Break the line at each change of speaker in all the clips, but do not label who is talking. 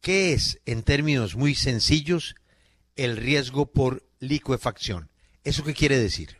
¿Qué es, en términos muy sencillos, el riesgo por licuefacción? ¿Eso qué quiere decir?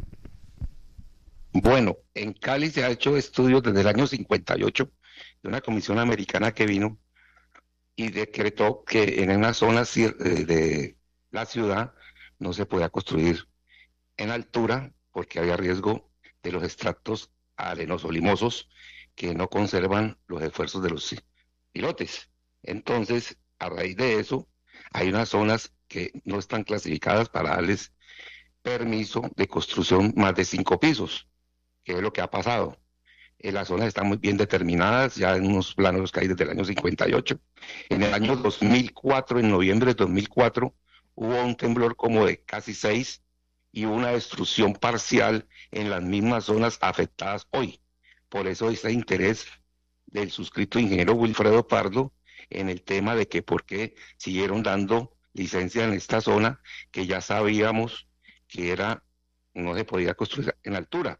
Bueno, en Cali se ha hecho estudios desde el año 58 de una comisión americana que vino y decretó que en una zona de la ciudad no se podía construir en altura porque había riesgo de los extractos arenoso-limosos que no conservan los esfuerzos de los pilotes. Entonces, a raíz de eso, hay unas zonas que no están clasificadas para darles permiso de construcción más de 5 pisos, que es lo que ha pasado. Las zonas están muy bien determinadas, ya en unos planos que hay desde el año 58. En el año 2004, en noviembre de 2004, hubo un temblor como de casi 6 y una destrucción parcial en las mismas zonas afectadas hoy. Por eso este interés del suscrito ingeniero Wilfredo Pardo en el tema de que por qué siguieron dando licencia en esta zona que ya sabíamos que no se podía construir en altura.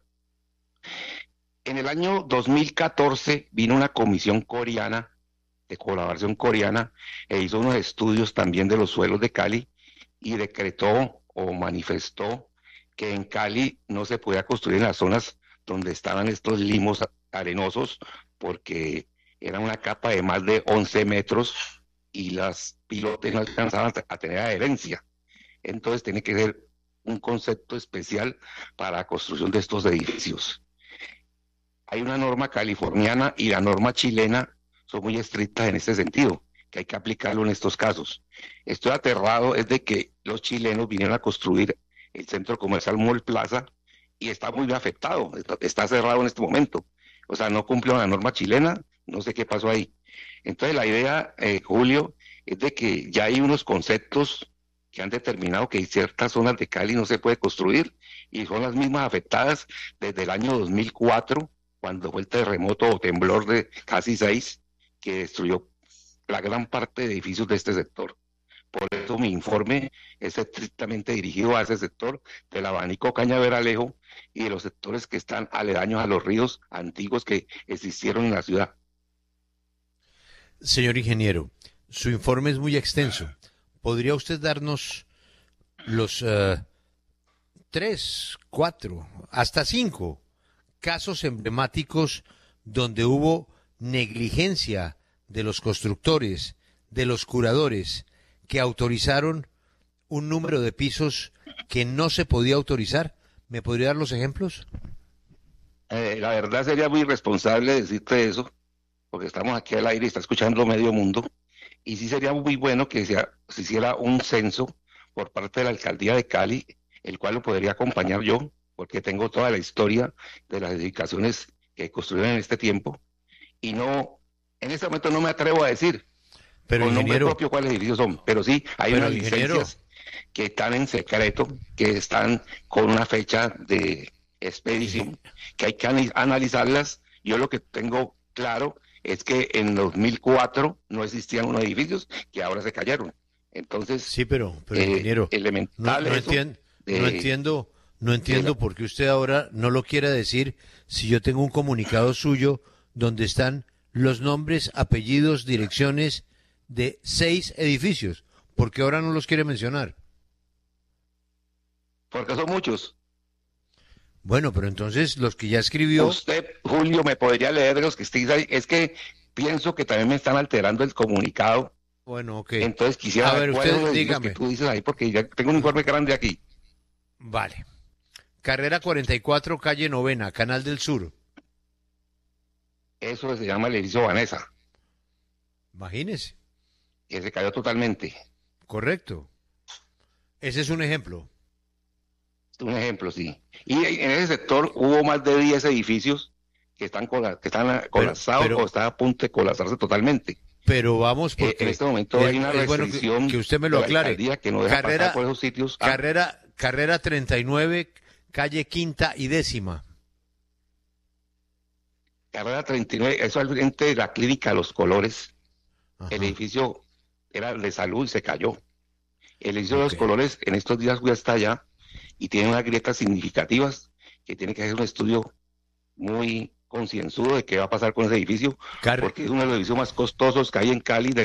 En el año 2014 vino una comisión coreana, de colaboración coreana, e hizo unos estudios también de los suelos de Cali y decretó o manifestó que en Cali no se podía construir en las zonas donde estaban estos limos arenosos porque era una capa de más de 11 metros y las pilotes no alcanzaban a tener adherencia. Entonces tiene que ser un concepto especial para la construcción de estos edificios. Hay una norma californiana y la norma chilena son muy estrictas en este sentido, que hay que aplicarlo en estos casos. Estoy aterrado es de que los chilenos vinieron a construir el centro comercial Mall Plaza y está muy afectado, está cerrado en este momento. O sea, no cumplió la norma chilena, no sé qué pasó ahí. Entonces la idea, Julio, es de que ya hay unos conceptos que han determinado que en ciertas zonas de Cali no se puede construir y son las mismas afectadas desde el año 2004, cuando fue el terremoto o temblor de casi 6, que destruyó la gran parte de edificios de este sector. Por eso mi informe es estrictamente dirigido a ese sector del abanico Cañaveralejo y de los sectores que están aledaños a los ríos antiguos que existieron en la ciudad.
Señor ingeniero, su informe es muy extenso. ¿Podría usted darnos los 3, 4, hasta 5 casos emblemáticos donde hubo negligencia de los constructores, de los curadores, que autorizaron un número de pisos que no se podía autorizar? ¿Me podría dar los ejemplos?
La verdad sería muy irresponsable decirte eso, porque estamos aquí al aire y está escuchando medio mundo, y sí sería muy bueno que se hiciera un censo por parte de la alcaldía de Cali, el cual lo podría acompañar yo, porque tengo toda la historia de las edificaciones que construyeron en este tiempo, y no, en este momento no me atrevo a decir
Pero
con nombre
ingeniero,
propio cuáles edificios son, pero sí hay
pero
unas
ingeniero,
licencias que están en secreto, que están con una fecha de
inge-
expedición, que hay que analizarlas. Yo lo que tengo claro es que en 2004 no existían unos edificios que ahora se cayeron. Entonces,
sí, pero ingeniero, no,
elemental
no
eso
entiendo, no
de,
entiendo, no
de
entiendo por qué usted ahora no lo quiere decir si yo tengo un comunicado suyo donde están los nombres, apellidos, direcciones de 6 edificios. ¿Por qué ahora no los quiere mencionar?
porque son muchos.
Bueno, pero entonces los que ya escribió,
Usted, Julio, me podría leer de los que estéis ahí. Es que pienso que también me están alterando el comunicado.
bueno, ok.
Entonces quisiera
A
ver
ver,
cuáles son
usted
los edificios que
dígame.
tú dices ahí, porque ya tengo un informe grande aquí.
Vale. Carrera 44, calle Novena, Canal del Sur.
Eso se llama el edificio Vanessa,
Imagínese.
que se cayó totalmente.
Correcto. Ese es un ejemplo.
Un ejemplo, sí. Y en ese sector hubo más de 10 edificios que están, que están
Pero,
colapsados o
pero,
están a punto de colapsarse totalmente.
pero vamos
En
porque
este momento hay una
es bueno que
restricción
usted me lo
de la
aclare.
alcaldía que no deja pasar
Carrera,
por esos sitios.
carrera 39, calle Quinta y Décima.
Carrera 39, eso al frente de la clínica Los Colores. El
Ajá.
edificio era de salud y se cayó. El edificio de
Ok.
Los Colores en estos días fui hasta allá y tiene unas grietas significativas que tiene que hacer un estudio muy concienzudo de qué va a pasar con ese edificio,
Car-
porque es uno de los edificios más costosos que hay en Cali,